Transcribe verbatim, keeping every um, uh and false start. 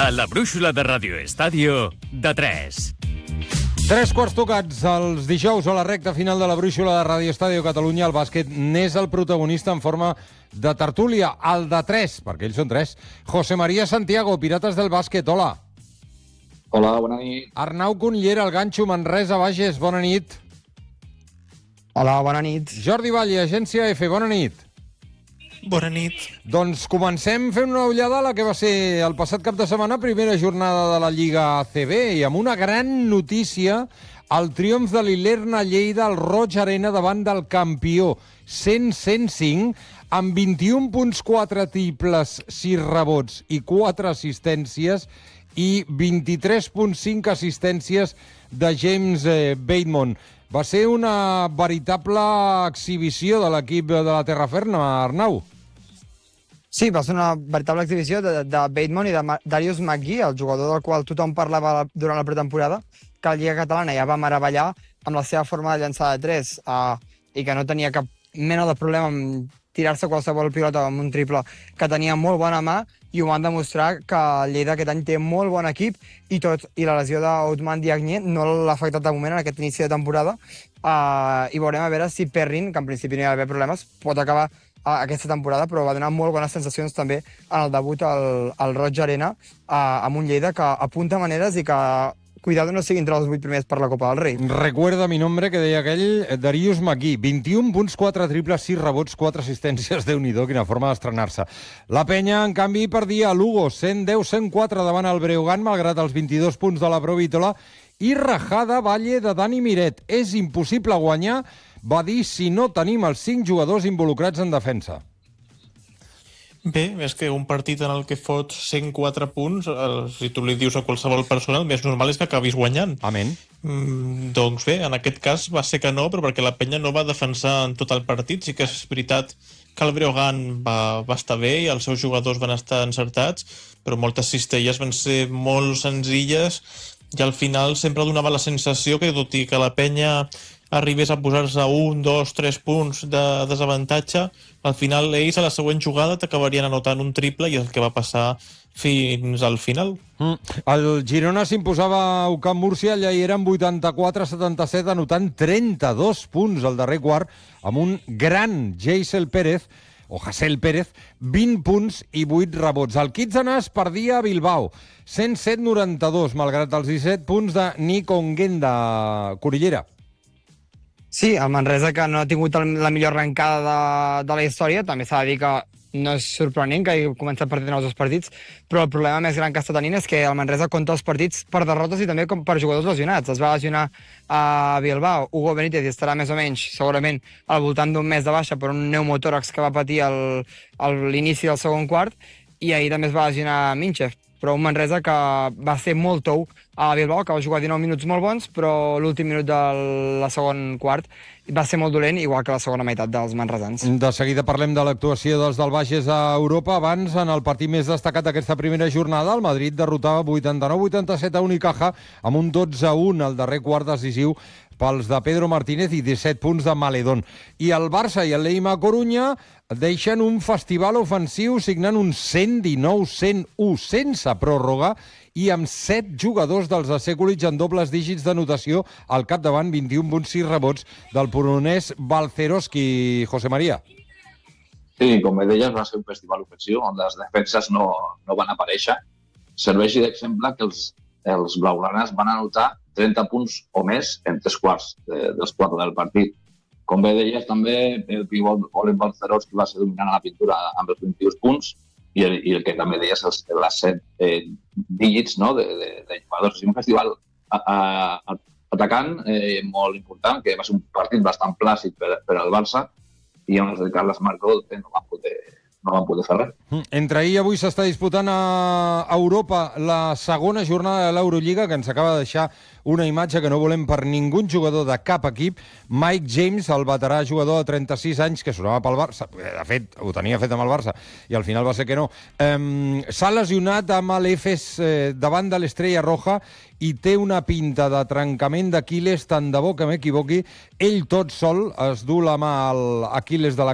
A la brúixola de Radio Estadio, de tres. Tres quarts tocats els dijous a la recta final de la brúixola de Radio Estadio Catalunya. El bàsquet n'és el protagonista en forma de tertúlia, el de tres, perquè ells són tres. José María Santiago, Pirates del Bàsquet, hola. Hola, bona nit. Arnau Cunillera, el ganxo Manresa Bages, bona nit. Hola, bona nit. Jordi Valle, Agència F, bona nit. Bona nit. Doncs comencem fent una ullada a la que va ser el passat cap de setmana, primera jornada de la Lliga A C B, i amb una gran notícia, el triomf de l'Ilerna Lleida al Roig Arena davant del campió, cent a cent cinc, amb vint-i-un punts, quatre triples, sis rebots i quatre assistències, i vint-i-tres punts cinc assistències de James eh, Bateman. Va ser una veritable exhibició de l'equip de la Terraferma, Arnau. Sí, va ser una veritable exhibició de, de Bateman i de Darius McGee, el jugador del qual tothom parlava durant la pretemporada, que la Lliga Catalana ja va meravellar amb la seva forma de llançar de tres uh, i que no tenia cap mena de problema amb tirar-se qualsevol pilota amb un triple, que tenia molt bona mà, i ho van demostrar que el Lleida aquest any té molt bon equip i tot, i la lesió d'Ousmane Diagne no l'ha afectat de moment en aquest inici de temporada, uh, i veurem a veure si Perrin, que en principi no hi ha d'haver problemes, pot acabar uh, aquesta temporada, però va donar molt bones sensacions també en el debut al, al Roig Arena, uh, amb un Lleida que apunta maneres i que cuidado no sigui entre els vuit primers per la Copa del Rei. Recuerda mi nombre, que deia aquell, Darius McGee. vint-i-un punts, quatre triples, sis rebots, quatre assistències. Déu-n'hi-do, quina forma d'estrenar-se. La penya, en canvi, perdia a Lugo, cent deu a cent quatre davant el Breogán, malgrat els vint-i-dos punts de la Provítola, i rajada Valle de Dani Miret. És impossible guanyar, va dir, si no tenim els cinc jugadors involucrats en defensa. Bé, és que un partit en el que fots cent quatre punts, eh, si tu li dius a qualsevol persona, el més normal és que acabis guanyant. Amén. Mm, doncs bé, en aquest cas va ser que no, però perquè la penya no va defensar en tot el partit. Sí que és veritat que el Breogán va, va estar bé i els seus jugadors van estar encertats, però moltes cistelles van ser molt senzilles i al final sempre donava la sensació que, tot i que la penya arribés a posar-se un, dos, tres punts de desavantatge, al final ells a la següent jugada t'acabarien anotant un triple i és el que va passar fins al final. Mm. El Girona s'imposava a Camp Múrcia, allà hi eren vuitanta-quatre a setanta-set, anotant trenta-dos punts al darrer quart, amb un gran Jaisel Pérez, o Hasél Pérez, vint punts i vuit rebots. El Kitsanas perdia a Bilbao, cent set a noranta-dos, malgrat els disset punts de Nico Nguenda, Cunillera. Sí, el Manresa, que no ha tingut la millor arrencada de, de la història, també s'ha de dir que no és sorprenent que hagi començat perdent els dos partits, però el problema més gran que està tenint és que el Manresa compta els partits per derrotes i també com per jugadors lesionats. Es va lesionar a Bilbao Hugo Benítez i estarà més o menys, segurament, al voltant d'un mes de baixa per un pneumotòrax que va patir al, a l'inici del segon quart, i ahir també es va lesionar Minchev, però un Manresa que va ser molt tou a Bilbao, que va jugar dinou minuts molt bons, però l'últim minut de la segon quart va ser molt dolent, igual que la segona meitat dels manresans. De seguida parlem de l'actuació dels del Bages a Europa. Abans, en el partit més destacat d'aquesta primera jornada, el Madrid derrotava vuitanta-nou a vuitanta-set a Unicaja, amb un dotze a un al darrer quart decisiu pels de Pedro Martínez i disset punts de Maledón. I el Barça i el Leima Corunya deixen un festival ofensiu signant un cent dinou a cent u sense pròrroga i amb set jugadors dels Acéculics en dobles dígits de notació al capdavant, vint-i-un punts, sis rebots del polonès Balcerowski. José María. Sí, com bé deies, va ser un festival ofensiu on les defenses no, no van aparèixer. Serveixi d'exemple que els, els blaugranes van anotar trenta punts o més en tres quarts de, dels quatre del partit. Com bé deies, també el pivot Oleg Balcerowski va ser dominant a la pintura amb els vint-i-un punts i el, i el que també deies, els, les set eh, dígits, no, de, de, de jugadors. És un festival a, a, atacant eh, molt important, que va ser un partit bastant plàcid per, per al Barça, i on els de Carles Marco no van poder, no van poder fer res. Entre ahir i avui s'està disputant a Europa la segona jornada de l'Eurolliga, que ens acaba de deixar una imatge que no volem per ningú jugador de cap equip. Mike James, el veterà jugador de trenta-sis anys, que sonava pel Barça, de fet, ho tenia fet amb el Barça, i al final va ser que no, um, s'ha lesionat amb l'Efes eh, davant de l'Estrella Roja i té una pinta de trencament d'Aquiles, tant de bo que m'equivoqui. Ell tot sol es du la mà a l'Aquiles de la